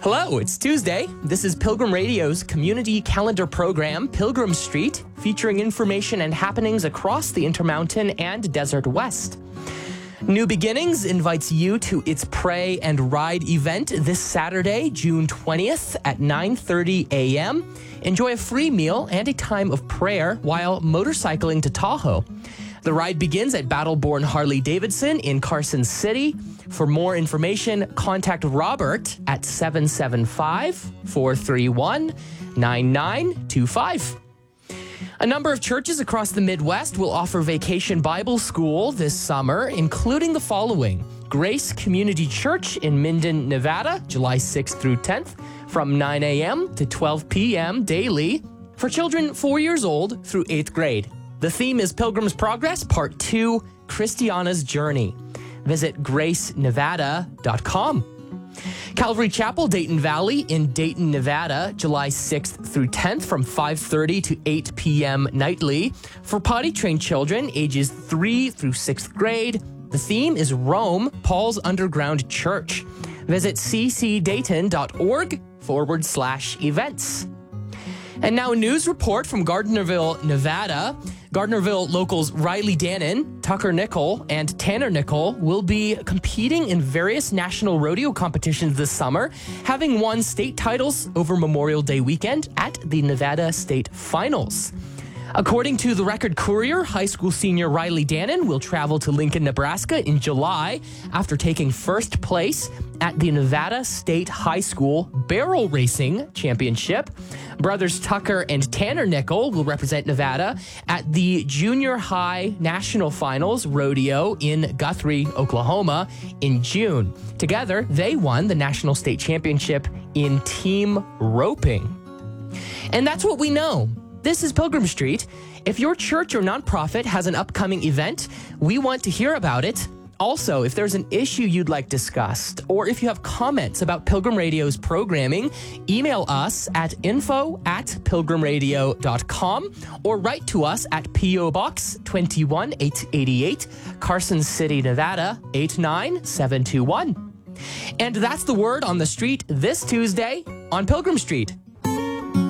Hello, it's Tuesday. This is Pilgrim Radio's community calendar program, Pilgrim Street, featuring information and happenings across the Intermountain and Desert West. New Beginnings invites you to its Pray and Ride event this Saturday, June 20th at 9:30 a.m. Enjoy a free meal and a time of prayer while motorcycling to Tahoe. The ride begins at Battleborn Harley-Davidson in Carson City. For more information, contact Robert at 775-431-9925. A number of churches across the Midwest will offer Vacation Bible School this summer, including the following: Grace Community Church in Minden, Nevada, July 6th through 10th, from 9 a.m. to 12 p.m. daily for children 4 years old through 8th grade. The theme is Pilgrim's Progress, Part 2, Christiana's Journey. Visit gracenevada.com. Calvary Chapel, Dayton Valley in Dayton, Nevada, July 6th through 10th from 5:30 to 8 p.m. nightly. For potty-trained children ages 3 through 6th grade, the theme is Rome, Paul's Underground Church. Visit ccdayton.org/events. And now a news report from Gardnerville, Nevada. Gardnerville locals Riley Dannon, Tucker Nickel, and Tanner Nickel will be competing in various national rodeo competitions this summer, having won state titles over Memorial Day weekend at the Nevada State Finals. According to the Record Courier, high school senior Riley Dannon will travel to Lincoln, Nebraska in July after taking first place at the Nevada State High School Barrel Racing Championship. Brothers Tucker and Tanner Nickel will represent Nevada at the Junior High National Finals Rodeo in Guthrie, Oklahoma in June. Together, they won the National State Championship in team roping. And that's what we know. This is Pilgrim Street. If your church or nonprofit has an upcoming event, we want to hear about it. Also, if there's an issue you'd like discussed, or if you have comments about Pilgrim Radio's programming, email us at info@pilgrimradio.com or write to us at P.O. Box 21888, Carson City, Nevada 89721. And that's the word on the street this Tuesday on Pilgrim Street.